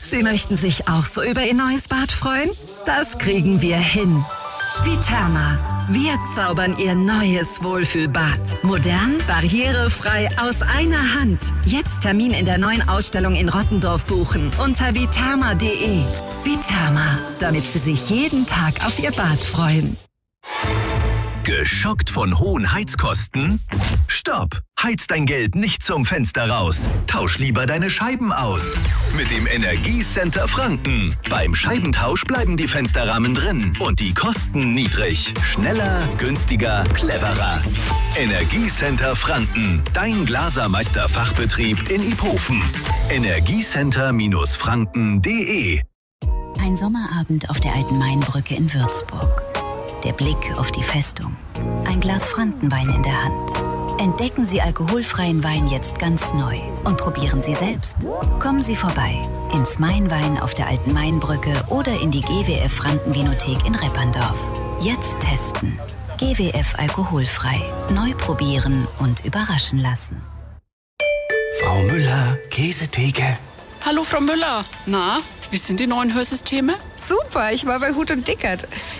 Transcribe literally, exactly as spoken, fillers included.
Sie möchten sich auch so über Ihr neues Bad freuen? Das kriegen wir hin. Viterma. Wir zaubern Ihr neues Wohlfühlbad. Modern, barrierefrei, aus einer Hand. Jetzt Termin in der neuen Ausstellung in Rottendorf buchen unter viterma punkt de. Viterma, damit Sie sich jeden Tag auf Ihr Bad freuen. Geschockt von hohen Heizkosten? Stopp! Heiz dein Geld nicht zum Fenster raus. Tausch lieber deine Scheiben aus. Mit dem Energiecenter Franken. Beim Scheibentausch bleiben die Fensterrahmen drin und die Kosten niedrig. Schneller, günstiger, cleverer. Energiecenter Franken. Dein Glasermeister-Fachbetrieb in Iphofen. energiecenter Franken punkt de. Ein Sommerabend auf der alten Mainbrücke in Würzburg. Der Blick auf die Festung. Ein Glas Frankenwein in der Hand. Entdecken Sie alkoholfreien Wein jetzt ganz neu und probieren Sie selbst. Kommen Sie vorbei ins Mainwein auf der alten Mainbrücke oder in die G W F Franken-Vinothek in Repperndorf. Jetzt testen. G W F alkoholfrei. Neu probieren und überraschen lassen. Frau Müller, Käsetheke. Hallo Frau Müller. Na, wie sind die neuen Hörsysteme? Super, ich war bei Hut und Dickert.